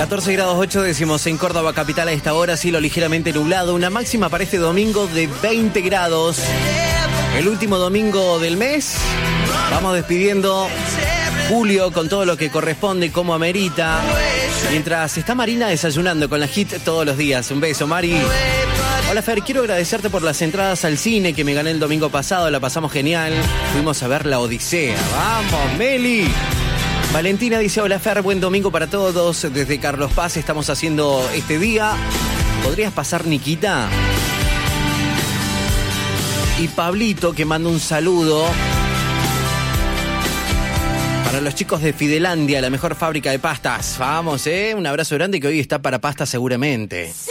14 grados 8 décimos en Córdoba capital a esta hora, cielo ligeramente nublado, una máxima para este domingo de 20 grados. El último domingo del mes, vamos despidiendo julio con todo lo que corresponde, como amerita. Mientras está Marina desayunando con la Hit todos los días. Un beso, Mari. Hola, Fer, quiero agradecerte por las entradas al cine que me gané el domingo pasado, la pasamos genial. Fuimos a ver La Odisea. ¡Vamos, Meli! Valentina dice, hola, Fer, buen domingo para todos. Desde Carlos Paz estamos haciendo este día. ¿Podrías pasar, Nikita? Y Pablito, que manda un saludo para los chicos de Fidelandia, la mejor fábrica de pastas. Vamos, un abrazo grande que hoy está para pasta seguramente.